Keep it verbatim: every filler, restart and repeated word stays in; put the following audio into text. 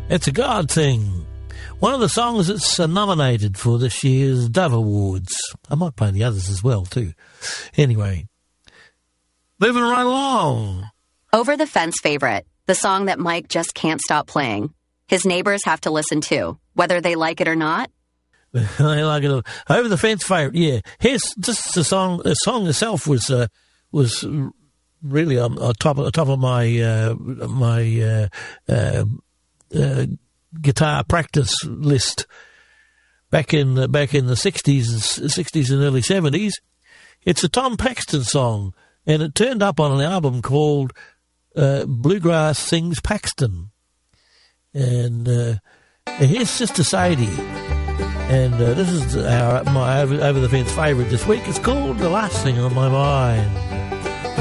It's a God thing. One of the songs that's uh, nominated for this year's Dove Awards. I might play the others as well, too. Anyway, moving right along. Over the Fence favorite, the song that Mike just can't stop playing. His neighbors have to listen to, whether they like it or not. They like it. Over the Fence favorite, yeah. Here's just the song. The song itself was uh, was really on, on top on top of my uh, my uh, uh, uh, guitar practice list back in uh, back in the sixties, sixties and early seventies. It's a Tom Paxton song, and it turned up on an album called uh, Bluegrass Sings Paxton. And uh, here's Sister Sadie. And uh, this is our, my over, over the Fence favourite this week. It's called The Last Thing on My Mind.